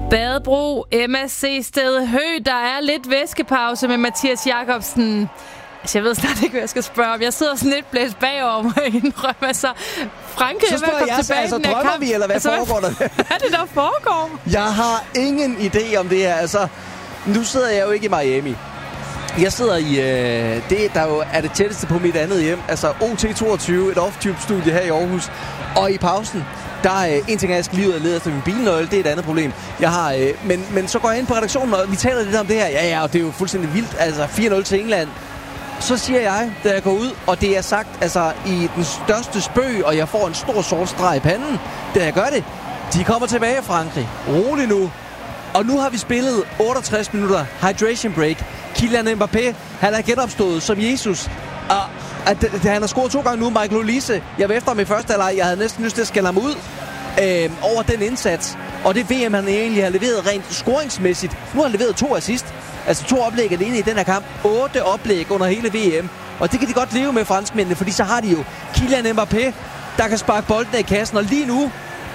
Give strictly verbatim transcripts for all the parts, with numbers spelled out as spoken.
Badebro, M S C Sted Hø. Der er lidt væskepause med Mathias Jakobsen. Altså, jeg ved snart ikke, hvad jeg skal spørge om. Jeg sidder sådan lidt blæst bagover mig indrømme. Altså, Frankrig er ved at komme tilbage altså, i den her drømmer kamp. vi, eller hvad altså, foregår der? Hvad er det, der foregår? Jeg har ingen idé om det her. Altså, nu sidder jeg jo ikke i Miami. Jeg sidder i, øh, det der jo er det tætteste på mit andet hjem. Altså O T toogtyve, et off-tube-studie her i Aarhus. Og i pausen, der er øh, en ting, jeg skal lige ud og lede efter min bilnøgle. Det er et andet problem. Jeg har, øh, men, men så går jeg ind på redaktionen, og vi taler lidt om det her. Ja, ja, og det er jo fuldstændig vildt. Altså fire nul til England. Så siger jeg, da jeg går ud, og det er sagt altså i den største spøg, og jeg får en stor sort streg i panden, da jeg gør det. De kommer tilbage, Frankrig. Rolig nu. Og nu har vi spillet otteogtres minutter hydration break. Kylian Mbappé, han er genopstået som Jesus. Og at, at, han har scoret to gange nu. Michael Olise, jeg var efter ham i første halvleg. Jeg havde næsten lyst til at skælde ham ud øh, over den indsats. Og det V M, han egentlig har leveret rent scoringsmæssigt. Nu har han leveret to assist. Altså to oplæg alene i den her kamp. Otte oplæg under hele V M. Og det kan de godt leve med, franskmændene, fordi så har de jo Kylian Mbappé, der kan sparke bolden i kassen. Og lige nu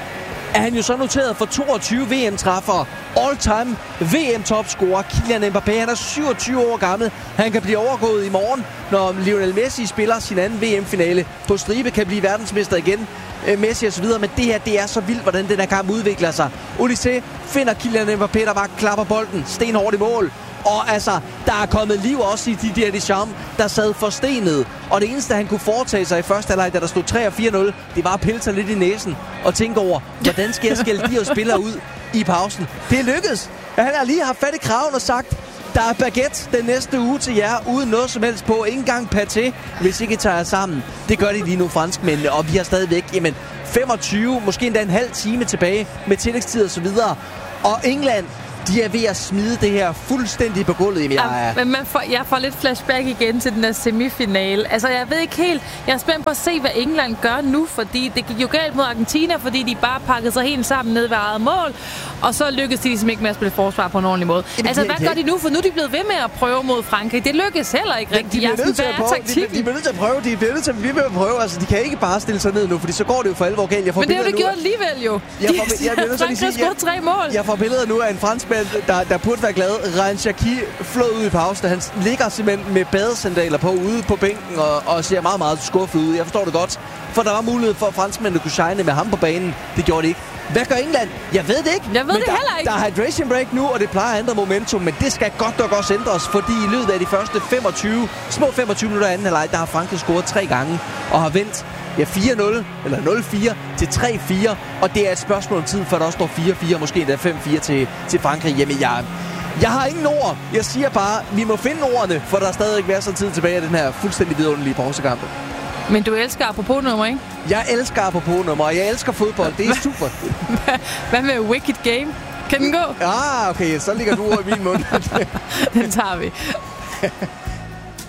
er han jo så noteret for toogtyve V M-træffere. All-time V M-topscorer Kylian Mbappé. Han er syvogtyve år gammel. Han kan blive overgået i morgen, når Lionel Messi spiller sin anden V M-finale på stribe, kan blive verdensmester igen. Messi og så videre, men det her, det er så vildt, hvordan den her kamp udvikler sig. Olise finder Kylian Mbappé, der bare klapper bolden stenhårdt i mål. Og altså, der er kommet liv også i Didier Deschamps, der sad forstenet. Og det eneste, han kunne foretage sig i første halvleg, da der stod tre og fire nul, det var at pille sig lidt i næsen og tænke over, hvordan skal jeg skælde de her spillere ud i pausen. Det er lykkedes. Han har lige haft fat i kraven og sagt, der er baguette den næste uge til jer, uden noget som helst på. Ingen gang paté, hvis ikke I tager jer sammen. Det gør de lige nu, franskmændene, og vi har stadigvæk jamen, femogtyve, måske endda en halv time tilbage med tillægstid og så videre. Og England, de er ved at smide det her fuldstændig på gulvet. Jeg, ja, men man får, jeg får lidt flashback igen til den der semifinale. Altså, jeg ved ikke helt... Jeg er spændt på at se, hvad England gør nu, fordi det gik jo galt mod Argentina, fordi de bare pakkede sig helt sammen ned ved eget mål, og så lykkedes de ligesom ikke med at spille forsvar på en ordentlig måde. Jamen, altså, hvad gør de nu? For nu er de blevet ved med at prøve mod Frankrig. Det lykkes heller ikke rigtigt. De, de, de, de, de bliver nødt til at prøve. De bliver nødt til at blive med at prøve. Altså, de kan ikke bare stille sig ned nu, fordi så går det jo for alvor galt. Jeg får men det har jo det nu, gjort alligevel jo. Jeg får, de, jeg, jeg, Frankrig har scoret tre mål. Jeg får billeder nu af en franskmand, der, der burde være glad. Ryan Cherki flød ud i pausen. Han ligger simpelthen med badesandaler på ude på bænken og, og ser meget, meget skuffet ud. Jeg forstår det godt. For der var mulighed for, at franskmændene kunne shine med ham på banen. Det gjorde de ikke. Hvad gør England? Jeg ved det ikke. Jeg ved men det der, heller ikke. Der er hydration break nu, og det plejer at ændre momentum. Men det skal godt nok også ændres, fordi i løbet af de første femogtyve, små femogtyve minutter af anden halvleg, der har Frankrig scoret tre gange og har vendt ja, fire nul eller nul fire til tre fire. Og det er et spørgsmål om tid, før der også står fire fire, måske endda fem fire til, til Frankrig. Jamen, jeg... Jeg har ingen ord. Jeg siger bare, vi må finde ordene, for der er stadig ikke været så tid tilbage af den her fuldstændig vidunderlige pausekamp. Men du elsker apropos-nummer, ikke? Jeg elsker apropos-nummer, og jeg elsker fodbold. Det er super. Hvad med Wicked Game? Kan den gå? Ah, okay. Så ligger du over i min mund. Den tager vi.